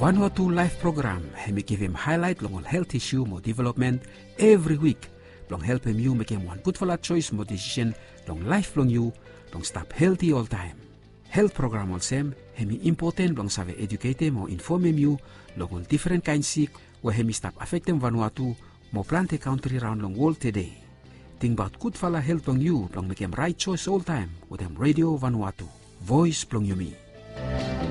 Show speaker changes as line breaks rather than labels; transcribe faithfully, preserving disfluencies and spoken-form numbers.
Vanuatu Life Program hemi give him highlight long on health issue mo development every week. Long help him you make him one good for la choice mo decision long life long you long stop healthy all time. Health program also hemi important long save educate mo inform him you long on different kind sick where hemi stop affecting Vanuatu mo plant a country round long world today. Think about good for la health long you long make him right choice all time with him Radio Vanuatu. Voice plong you me.